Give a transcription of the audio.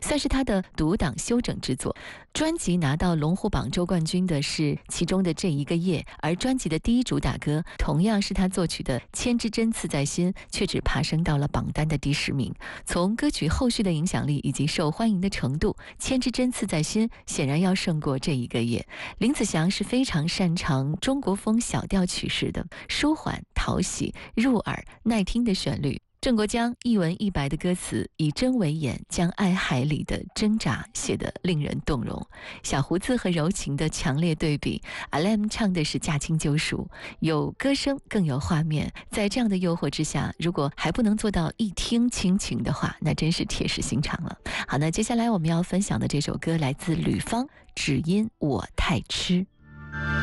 算是他的独档休整之作。专辑拿到龙虎榜周冠军的是其中的这一个夜，而专辑的第一主打歌同样是他作曲的《千之针刺在心》，却只爬升到了榜单的第10名。从歌曲后续的影响力以及受欢迎的程度，《千之针刺在心》显然要胜过这一个夜。林子祥是非常擅长中国风小调曲式的，舒缓、讨喜、入耳、耐听的旋律。郑国江一文一白的歌词，以针为眼，将爱海里的挣扎写得令人动容。小胡子和柔情的强烈对比， Alem 唱的是驾轻就熟，有歌声更有画面。在这样的诱惑之下，如果还不能做到一听倾情的话，那真是铁石心肠了。好，那接下来我们要分享的这首歌来自吕方，只因我太痴。